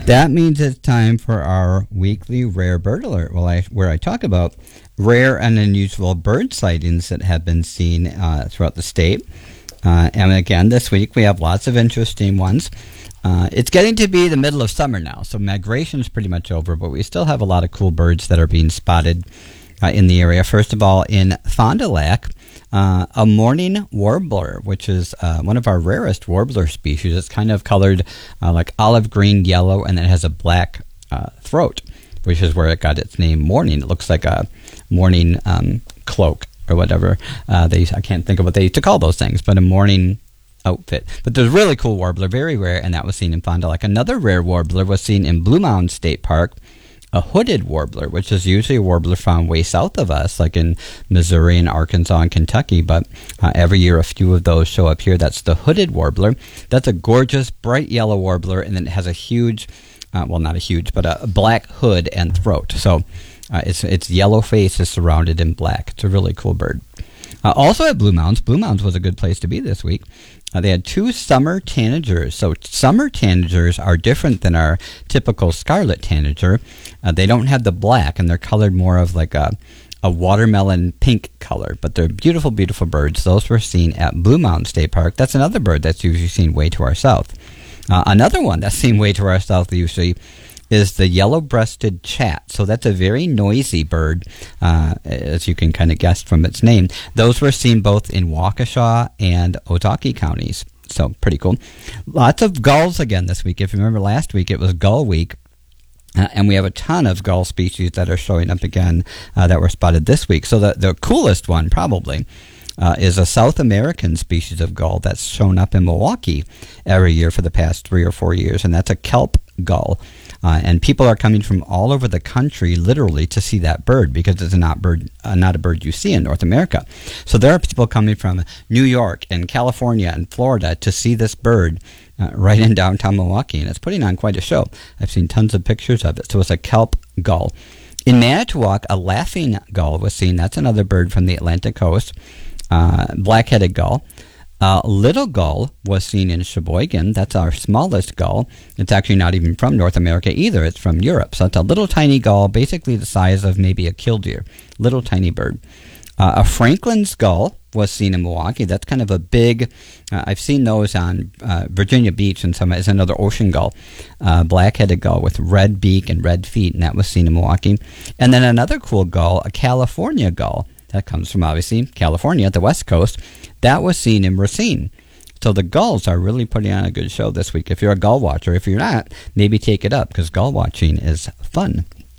That means it's time for our weekly Rare Bird Alert, where I talk about rare and unusual bird sightings that have been seen throughout the state. And again, this week we have lots of interesting ones. It's getting to be the middle of summer now, so migration's pretty much over, but we still have a lot of cool birds that are being spotted in the area. First of all, in Fond du Lac, a mourning warbler, which is one of our rarest warbler species. It's kind of colored like olive green, yellow, and it has a black throat, which is where it got its name, mourning. It looks like a mourning cloak or whatever. I can't think of what they used to call those things, but a mourning outfit. But there's a really cool warbler, very rare, and that was seen in Fond du Lac. Another rare warbler was seen in Blue Mound State Park, a hooded warbler, which is usually a warbler found way south of us, like in Missouri and Arkansas and Kentucky, but every year a few of those show up here. That's the hooded warbler. That's a gorgeous, bright yellow warbler, and then it has a huge, well, not a huge, but a black hood and throat. So its yellow face is surrounded in black. It's a really cool bird. Also at Blue Mounds was a good place to be this week. They had two summer tanagers. So summer tanagers are different than our typical scarlet tanager. They don't have the black, and they're colored more of like a watermelon pink color. But they're beautiful, beautiful birds. Those were seen at Blue Mountain State Park. That's another bird that's usually seen way to our south. Another one that's seen way to our south usually is the yellow-breasted chat. So that's a very noisy bird, as you can kind of guess from its name. Those were seen both in Waukesha and Ozaukee counties. So pretty cool. Lots of gulls again this week. If you remember last week, it was Gull Week. And we have a ton of gull species that are showing up again that were spotted this week. So the coolest one probably is a South American species of gull that's shown up in Milwaukee every year for the past 3 or 4 years, and that's a kelp gull. And people are coming from all over the country, literally, to see that bird because it's not a bird you see in North America. So there are people coming from New York and California and Florida to see this bird right in downtown Milwaukee, and it's putting on quite a show. I've seen tons of pictures of it. So it's a kelp gull. In Manitowoc, a laughing gull was seen. That's another bird from the Atlantic coast, black-headed gull. Little gull was seen in Sheboygan. That's our smallest gull. It's actually not even from North America either. It's from Europe. So it's a little tiny gull, basically the size of maybe a killdeer. Little tiny bird. A Franklin's gull was seen in Milwaukee. That's kind of a big, I've seen those on Virginia Beach, and it's another ocean gull, black-headed gull with red beak and red feet, and that was seen in Milwaukee. And then another cool gull, a California gull. That comes from, obviously, California, the West Coast. That was seen in Racine. So the gulls are really putting on a good show this week. If you're a gull watcher, if you're not, maybe take it up because gull watching is fun.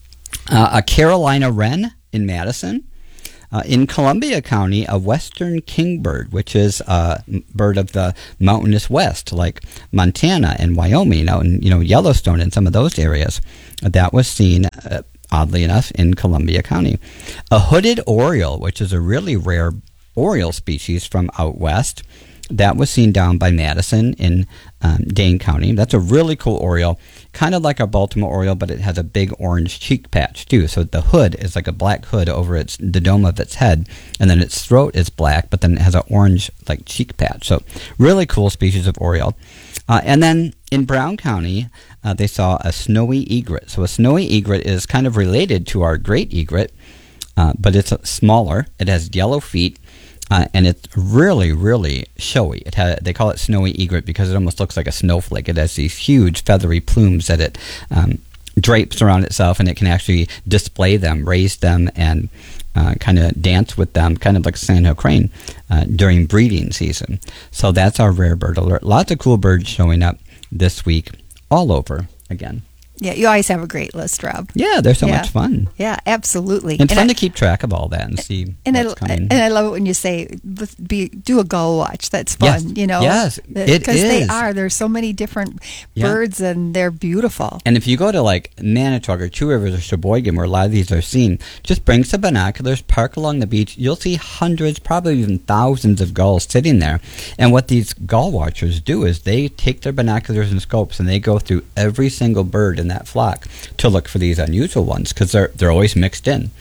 A Carolina wren in Madison. In Columbia County, a western kingbird, which is a bird of the mountainous west, like Montana and Wyoming, and Yellowstone and some of those areas. That was seen oddly enough, in Columbia County. A hooded oriole, which is a really rare oriole species from out west, that was seen down by Madison in Dane County. That's a really cool oriole, kind of like a Baltimore oriole, but it has a big orange cheek patch too. So the hood is like a black hood over the dome of its head, and then its throat is black, but then it has an orange like cheek patch. So really cool species of oriole. And then in Brown County, they saw a snowy egret. So a snowy egret is kind of related to our great egret, but it's smaller. It has yellow feet, and it's really, really showy. They call it snowy egret because it almost looks like a snowflake. It has these huge feathery plumes that it drapes around itself, and it can actually display them, raise them, and kind of dance with them, kind of like a sandhill crane during breeding season. So that's our rare bird alert. Lots of cool birds showing up this week all over again. Yeah, you always have a great list, Rob. Yeah, they're so much fun. Yeah, absolutely. It's fun to keep track of all that and see what's coming. And I love it when you say, do a gull watch. That's fun, Yes, it is. Because there's so many different birds, and they're beautiful. And if you go to like Manitowoc or Two Rivers or Sheboygan, where a lot of these are seen, just bring some binoculars, park along the beach. You'll see hundreds, probably even thousands of gulls sitting there. And what these gull watchers do is they take their binoculars and scopes, and they go through every single bird in that flock to look for these unusual ones because they're always mixed in.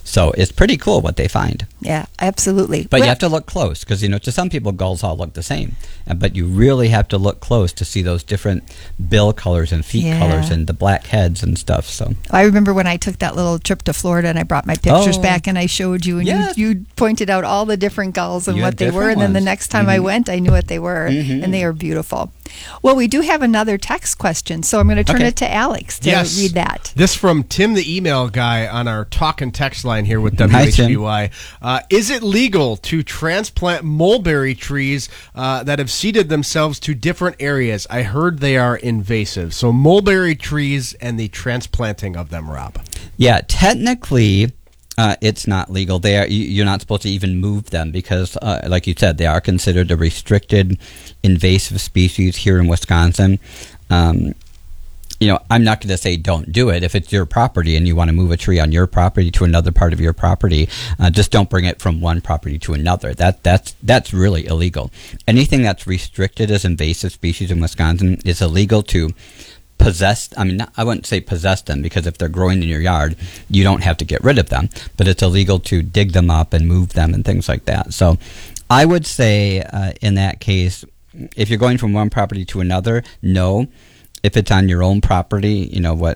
So it's pretty cool what they find. Yeah, absolutely. But you have to look close because, to some people, gulls all look the same. But you really have to look close to see those different bill colors and feet colors and the black heads and stuff. So I remember when I took that little trip to Florida and I brought my pictures back and I showed you, and you pointed out all the different gulls and what they were. And then the next time I went, I knew what they were, and they are beautiful. Well, we do have another text question, so I'm going to turn it to Alex to read that. This from Tim, the email guy on our talk and text line here with WHBY. Is it legal to transplant mulberry trees that have seeded themselves to different areas? I heard they are invasive. So mulberry trees and the transplanting of them, Rob. Yeah, technically, it's not legal. You're not supposed to even move them because, like you said, they are considered a restricted invasive species here in Wisconsin. I'm not going to say don't do it. If it's your property and you want to move a tree on your property to another part of your property, just don't bring it from one property to another. That's really illegal. Anything that's restricted as invasive species in Wisconsin is illegal to possess. I wouldn't say possess them because if they're growing in your yard, you don't have to get rid of them. But it's illegal to dig them up and move them and things like that. So I would say in that case, if you're going from one property to another, no. If it's on your own property,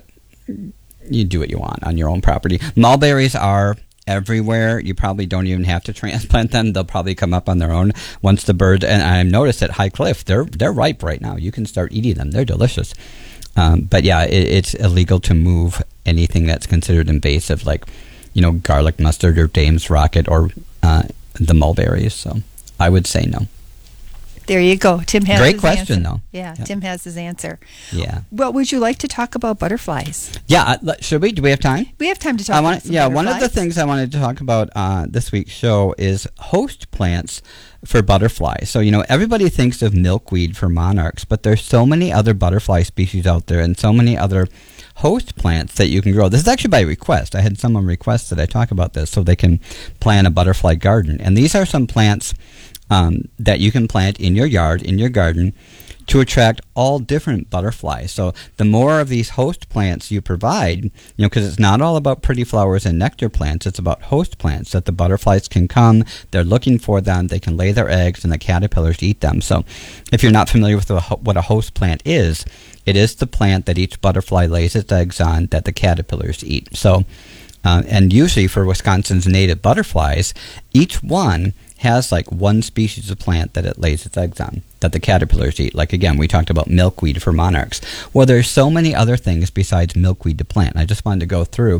you do what you want on your own property. Mulberries are everywhere. You probably don't even have to transplant them. They'll probably come up on their own once the birds. And I noticed at High Cliff, they're ripe right now. You can start eating them. They're delicious. But yeah, it's illegal to move anything that's considered invasive, like garlic mustard or Dame's Rocket or the mulberries. So I would say no. There you go. Tim has Great his question, answer. though. Yeah, Tim has his answer. Yeah. Well, would you like to talk about butterflies? Yeah. Should we? Do we have time? We have time to talk about some butterflies. One of the things I wanted to talk about this week's show is host plants for butterflies. So, everybody thinks of milkweed for monarchs, but there's so many other butterfly species out there and so many other host plants that you can grow. This is actually by request. I had someone request that I talk about this so they can plant a butterfly garden. And these are some plants that you can plant in your yard, in your garden, to attract all different butterflies. So the more of these host plants you provide, because it's not all about pretty flowers and nectar plants, it's about host plants that the butterflies can come, they're looking for them, they can lay their eggs, and the caterpillars eat them. So if you're not familiar with what a host plant is, it is the plant that each butterfly lays its eggs on that the caterpillars eat. So, and usually for Wisconsin's native butterflies, each one has like one species of plant that it lays its eggs on that the caterpillars eat. Like again, we talked about milkweed for monarchs. Well, there's so many other things besides milkweed to plant. I just wanted to go through.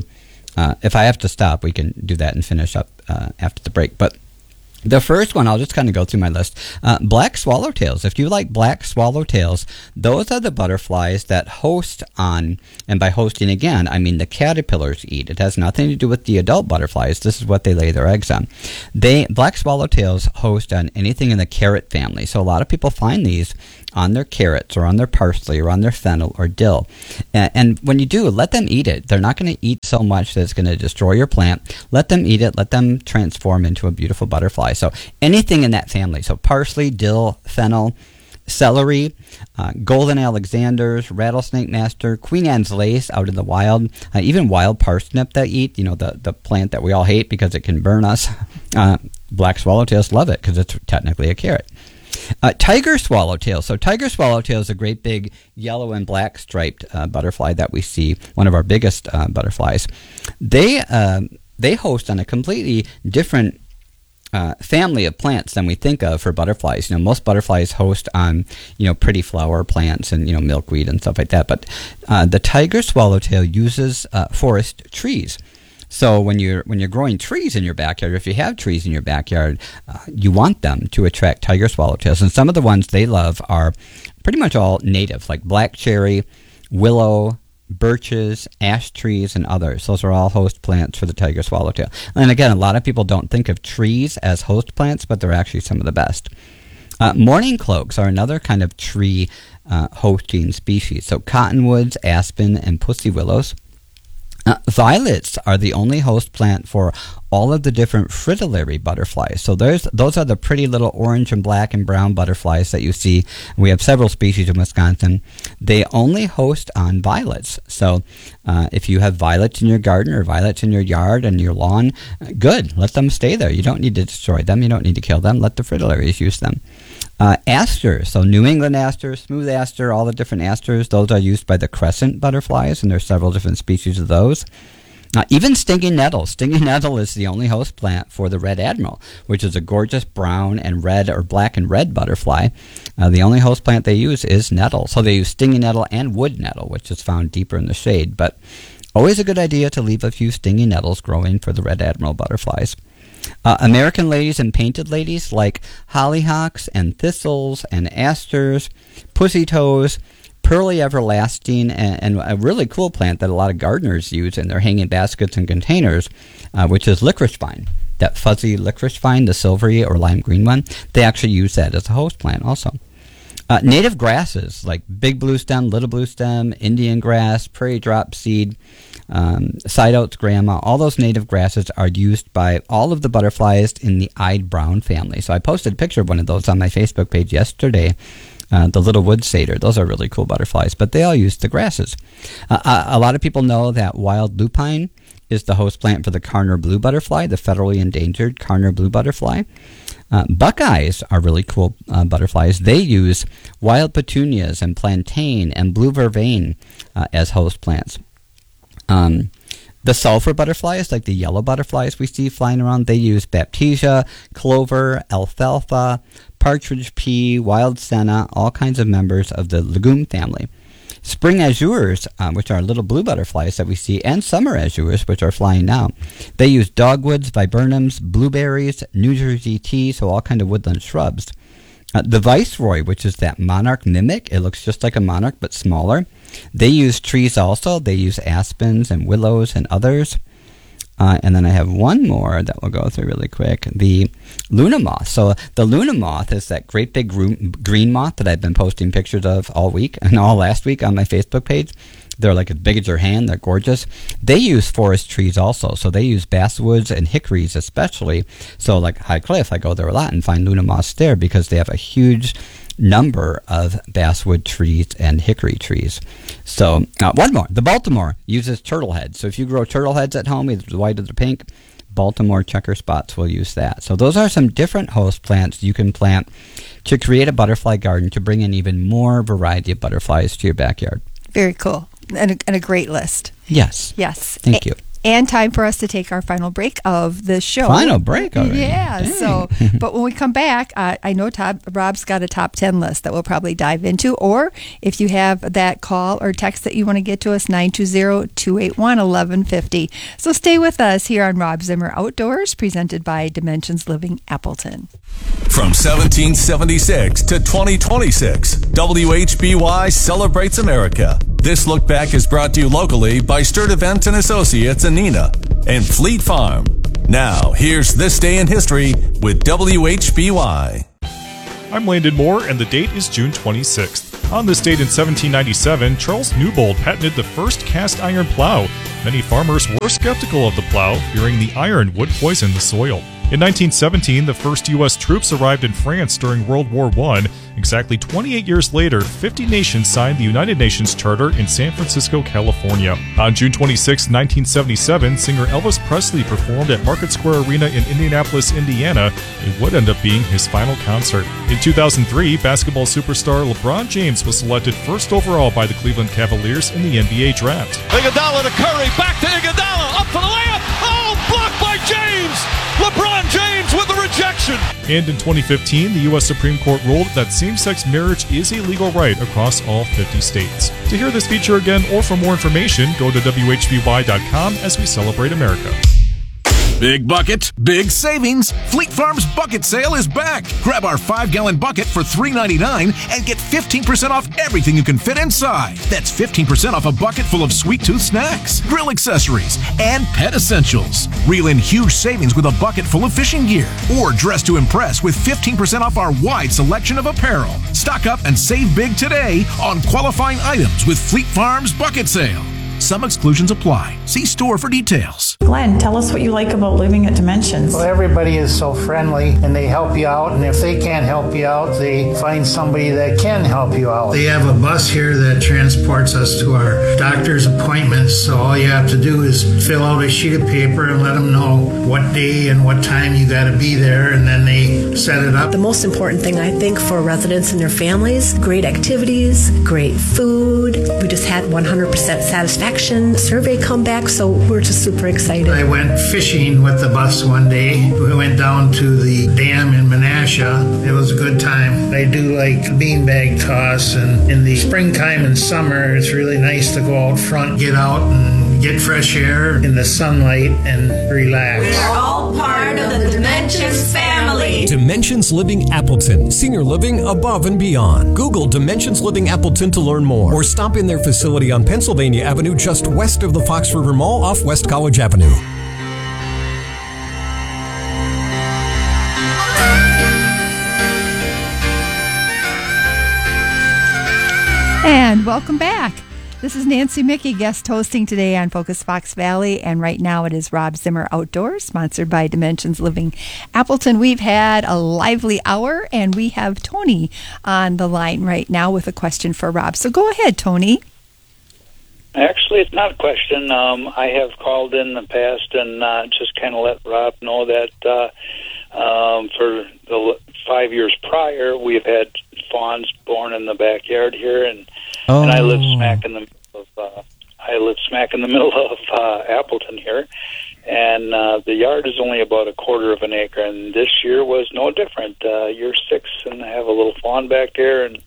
If I have to stop, we can do that and finish up after the break. But the first one, I'll just kind of go through my list. Black swallowtails. If you like black swallowtails, those are the butterflies that host on, and by hosting again, I mean the caterpillars eat. It has nothing to do with the adult butterflies. This is what they lay their eggs on. Black swallowtails host on anything in the carrot family. So a lot of people find these on their carrots or on their parsley or on their fennel or dill. And when you do, let them eat it. They're not going to eat so much that it's going to destroy your plant. Let them eat it. Let them transform into a beautiful butterfly. So anything in that family. So parsley, dill, fennel, celery, golden Alexanders, rattlesnake master, Queen Anne's lace out in the wild, even wild parsnip they eat, the plant that we all hate because it can burn us. Black swallowtails love it because it's technically a carrot. Tiger swallowtail. So tiger swallowtail is a great big yellow and black striped butterfly that we see, one of our biggest butterflies. They host on a completely different family of plants than we think of for butterflies. Most butterflies host on, pretty flower plants and, milkweed and stuff like that. But the tiger swallowtail uses forest trees. So when you're growing trees in your backyard, if you have trees in your backyard, you want them to attract tiger swallowtails. And some of the ones they love are pretty much all native, like black cherry, willow, birches, ash trees, and others. Those are all host plants for the tiger swallowtail. And again, a lot of people don't think of trees as host plants, but they're actually some of the best. Mourning cloaks are another kind of tree hosting species. So cottonwoods, aspen, and pussy willows. Violets are the only host plant for all of the different fritillary butterflies. So those are the pretty little orange and black and brown butterflies that you see. We have several species in Wisconsin. They only host on violets. So if you have violets in your garden or violets in your yard and your lawn, good. Let them stay there. You don't need to destroy them. You don't need to kill them. Let the fritillaries use them. Asters, so New England aster, smooth aster, all the different asters, those are used by the crescent butterflies, and there's several different species of those. Even stinging nettle. Stinging nettle is the only host plant for the red admiral, which is a gorgeous brown and red or black and red butterfly. The only host plant they use is nettle. So they use stinging nettle and wood nettle, which is found deeper in the shade. But always a good idea to leave a few stinging nettles growing for the red admiral butterflies. American ladies and painted ladies like hollyhocks and thistles and asters, pussy toes, pearly everlasting, and a really cool plant that a lot of gardeners use in their hanging baskets and containers, which is licorice vine. That fuzzy licorice vine, the silvery or lime green one, they actually use that as a host plant also. Native grasses like big blue stem, little blue stem, Indian grass, prairie drop seed, side oats grandma, all those native grasses are used by all of the butterflies in the eyed brown family. So I posted a picture of one of those on my Facebook page yesterday. The little wood satyr, those are really cool butterflies, but they all use the grasses. A lot of people know that wild lupine is the host plant for the Karner blue butterfly, the federally endangered Karner blue butterfly. Buckeyes are really cool butterflies. They use wild petunias and plantain and blue vervain as host plants. The sulfur butterflies, like the yellow butterflies we see flying around, they use baptisia, clover, alfalfa, partridge pea, wild senna, all kinds of members of the legume family. Spring azures, which are little blue butterflies that we see, and summer azures, which are flying now, they use dogwoods, viburnums, blueberries, New Jersey tea, so all kinds of woodland shrubs. The viceroy, which is that monarch mimic, it looks just like a monarch but smaller. They use trees also. They use aspens and willows and others. And then I have one more that we'll go through really quick. The Luna moth. So the Luna moth is that great big green moth that I've been posting pictures of all week and all last week on my Facebook page. They're like as big as your hand. They're gorgeous. They use forest trees also. So they use basswoods and hickories especially. So like High Cliff, I go there a lot and find Luna moths there because they have a huge number of basswood trees and hickory trees. So one more. The Baltimore uses turtle heads. So if you grow turtle heads at home, either the white or the pink, Baltimore checker spots will use that. So those are some different host plants you can plant to create a butterfly garden to bring in even more variety of butterflies to your backyard. Very cool. And a great list. Yes. Yes. Thank you. And time for us to take our final break of the show. Final break already. Yeah. Dang. So, but when we come back, I know Rob's got a top 10 list that we'll probably dive into. Or if you have that call or text that you want to get to us, 920-281-1150. So stay with us here on Rob Zimmer Outdoors, presented by Dimensions Living Appleton. From 1776 to 2026, WHBY celebrates America. This look back is brought to you locally by Sturdivant & Associates in Neenah and Fleet Farm. Now, here's This Day in History with WHBY. I'm Landon Moore, and the date is June 26th. On this date in 1797, Charles Newbold patented the first cast iron plow. Many farmers were skeptical of the plow, fearing the iron would poison the soil. In 1917, the first U.S. troops arrived in France during World War I. Exactly 28 years later, 50 nations signed the United Nations Charter in San Francisco, California. On June 26, 1977, singer Elvis Presley performed at Market Square Arena in Indianapolis, Indiana. It would end up being his final concert. In 2003, basketball superstar LeBron James was selected first overall by the Cleveland Cavaliers in the NBA Draft. Iguodala to Curry, back to Iguodala, up for the layup. Oh, blocked by James! LeBron James with the rejection! And in 2015, the U.S. Supreme Court ruled that same-sex marriage is a legal right across all 50 states. To hear this feature again or for more information, go to WHBY.com as we celebrate America. Big bucket, big savings. Fleet Farm's bucket sale is back. Grab our 5-gallon bucket for $3.99 and get 15% off everything you can fit inside. That's 15% off a bucket full of sweet tooth snacks, grill accessories, and pet essentials. Reel in huge savings with a bucket full of fishing gear. Or dress to impress with 15% off our wide selection of apparel. Stock up and save big today on qualifying items with Fleet Farm's bucket sale. Some exclusions apply. See store for details. Glenn, tell us what you like about living at Dimensions. Well, everybody is so friendly, and they help you out, and if they can't help you out, they find somebody that can help you out. They have a bus here that transports us to our doctor's appointments, so all you have to do is fill out a sheet of paper and let them know what day and what time you got to be there, and then they set it up. The most important thing, I think, for residents and their families, great activities, great food. We just had 100% satisfaction survey come back, so we're just super excited. I went fishing with the bus one day. We went down to the dam in Menasha. It was a good time. I do like beanbag toss, and in the springtime and summer, it's really nice to go out front, get out and get fresh air in the sunlight and relax. We're all part of the Dimensions family. Dimensions Living Appleton, senior living above and beyond. Google Dimensions Living Appleton to learn more, or stop in their facility on Pennsylvania Avenue just west of the Fox River Mall off West College Avenue. And welcome back. This is Nancy Mickey, guest hosting today on Focus Fox Valley, and right now it is Rob Zimmer Outdoors, sponsored by Dimensions Living Appleton. We've had a lively hour, and we have Tony on the line right now with a question for Rob. So go ahead, Tony. Actually, it's not a question. I have called in the past and just kind of let Rob know that for the 5 years prior, we've had fawns born in the backyard here, and I live smack in the middle of Appleton here, and the yard is only about 1/4 of an acre, and this year was no different. Year 6, and I have a little fawn back there, and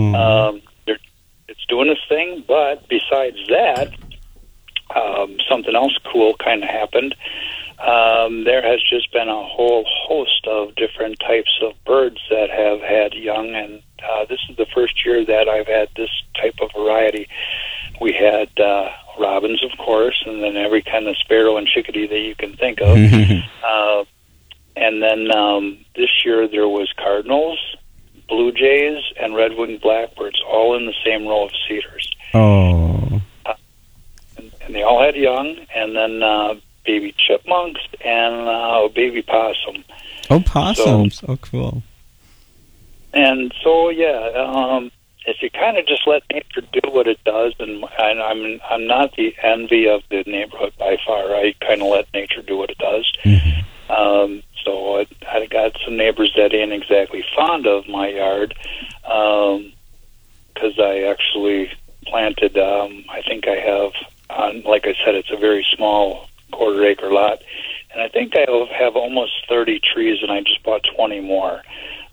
it's doing its thing. But besides that, something else cool kind of happened. There has just been a whole host of different types of birds that have had young, and this is the first year that I've had this type of variety. We had robins, of course, and then every kind of sparrow and chickadee that you can think of. And then this year there was cardinals, blue jays, and red-winged blackbirds, all in the same row of cedars. Oh. And they all had young, and then baby chipmunks and baby possum. Oh, possums! Oh, cool. And so, if you kind of just let nature do what it does, and I'm not the envy of the neighborhood by far. I kind of let nature do what it does. So I got some neighbors that ain't exactly fond of my yard, because I actually planted. I think I have, like I said, it's a very small 1/4 acre lot, and I think I have almost 30 trees, and I just bought 20 more.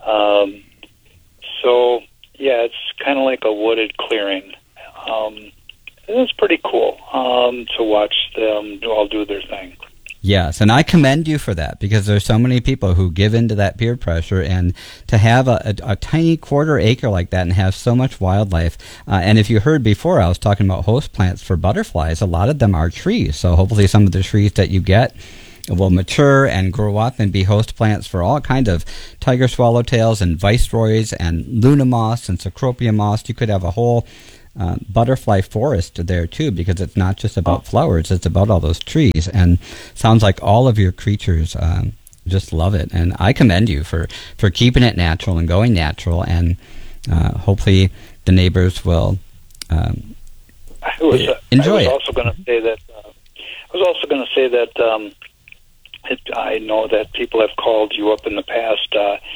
So yeah, it's kind of like a wooded clearing. It's pretty cool to watch them all do their thing. Yes, and I commend you for that, because there's so many people who give into that peer pressure, and to have a tiny 1/4 acre like that and have so much wildlife. And if you heard before, I was talking about host plants for butterflies. A lot of them are trees, so hopefully some of the trees that you get will mature and grow up and be host plants for all kinds of tiger swallowtails and viceroys and luna moss and cecropia moss. You could have a whole butterfly forest there too, because it's not just about flowers, it's about all those trees. And sounds like all of your creatures just love it, and I commend you for keeping it natural and going natural, and hopefully the neighbors will enjoy it. I was also going to say that I know that people have called you up in the past,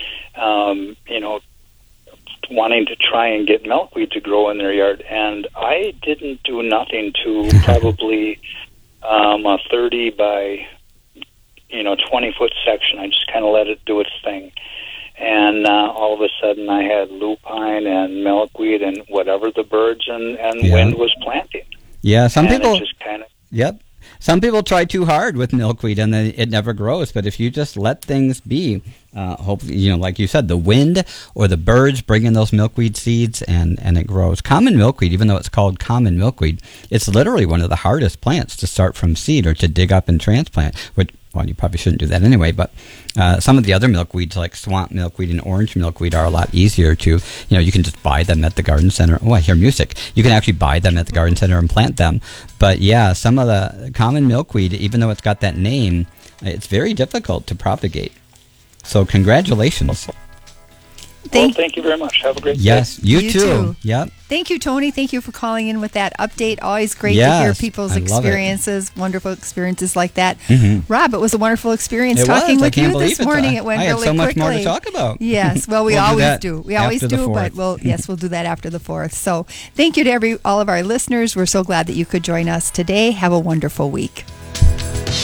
wanting to try and get milkweed to grow in their yard, and I didn't do nothing to probably a 30 by 20-foot section. I just kind of let it do its thing, and all of a sudden I had lupine and milkweed and whatever the birds and wind was planting. Yeah, some people just kind of. Yep. Some people try too hard with milkweed and then it never grows. But if you just let things be, hopefully, like you said, the wind or the birds bring in those milkweed seeds and it grows. Common milkweed, even though it's called common milkweed, it's literally one of the hardest plants to start from seed or to dig up and transplant, well, you probably shouldn't do that anyway, but some of the other milkweeds like swamp milkweed and orange milkweed are a lot easier to, you can just buy them at the garden center. Oh, I hear music. You can actually buy them at the garden center and plant them. But yeah, some of the common milkweed, even though it's got that name, it's very difficult to propagate. So congratulations. Thank you very much. Have a great day. Yes, you too. Yep. Thank you, Tony. Thank you for calling in with that update. Always great to hear people's experiences, wonderful experiences like that. Mm-hmm. Rob, it was a wonderful experience talking with you this morning. It went really quickly. I had so much more to talk about. Yes, well, we always do. We always do, but we'll do that after the 4th. So thank you to all of our listeners. We're so glad that you could join us today. Have a wonderful week.